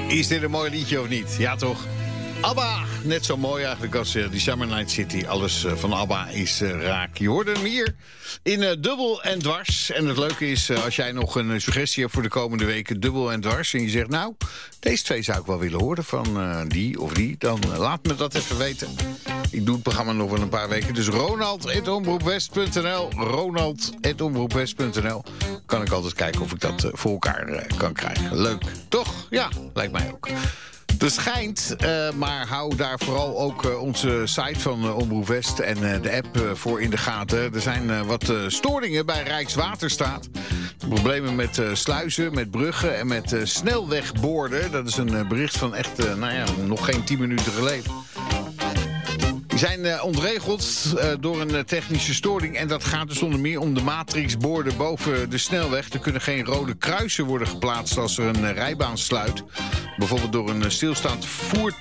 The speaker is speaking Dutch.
Is dit een mooi liedje of niet? Ja, toch? ABBA, net zo mooi eigenlijk als die Summer Night City. Alles van ABBA is raak. Je hoorde hem hier in Dubbel en Dwars. En het leuke is, als jij nog een suggestie hebt voor de komende weken... Dubbel en Dwars, en je zegt, nou, deze twee zou ik wel willen horen... van die of die, dan laat me dat even weten. Ik doe het programma nog wel een paar weken. Dus Ronald@omroepwest.nl. Ronald@omroepwest.nl. Kan ik altijd kijken of ik dat voor elkaar kan krijgen. Leuk, toch? Ja, lijkt mij ook. Er schijnt, maar hou daar vooral ook onze site van Omroep West en de app voor in de gaten. Er zijn wat storingen bij Rijkswaterstaat. Problemen met sluizen, met bruggen en met snelwegborden. Dat is een bericht van echt, nog geen 10 minuten geleden. Die zijn ontregeld door een technische storing. En dat gaat dus onder meer om de matrixborden boven de snelweg. Er kunnen geen rode kruisen worden geplaatst als er een rijbaan sluit. Bijvoorbeeld door een stilstaand voertuig.